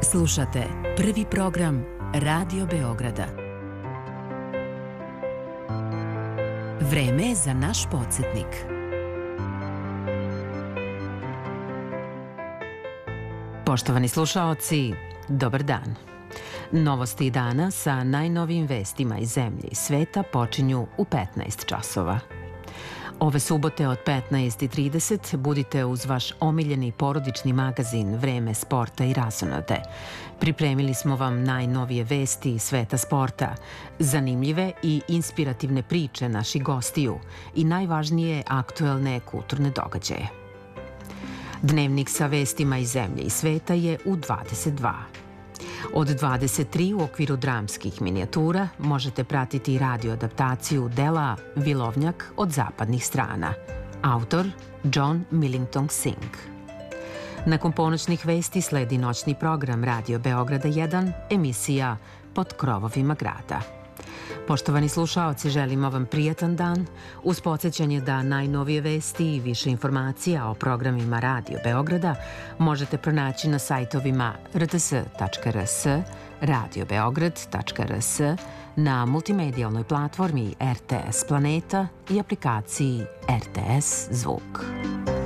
Slušate prvi program Radio Beograda. Vreme je za naš podsjetnik. Poštovani slušaoci, dobar dan. Novosti dana sa najnovijim vestima iz zemlje i sveta počinju u 15 časova. Ove subote od 15:30 budite uz vaš omiljeni porodični magazin Vreme sporta i razonode. Pripremili smo vam najnovije vesti iz sveta sporta, zanimljive i inspirativne priče naših gostiju i najvažnije aktuelne kulturne događaje. Dnevnik sa vestima iz zemlje i sveta je u 22. Od 23 u okviru dramskih minijatura možete pratiti radio adaptaciju dela Vilovnjak od zapadnih strana. Autor John Millington Synge. Nakon ponoćnih vesti sledi noćni program Radio Beograda 1, emisija Pod krovovima grada. Poštovani slušaoci, želimo vam prijatan dan uz podsjećanje da najnovije vesti i više informacija o programima Radio Beograda možete pronaći na sajtovima rts.rs, radiobeograd.rs, na multimedijalnoj platformi RTS Planeta i aplikaciji RTS Zvuk.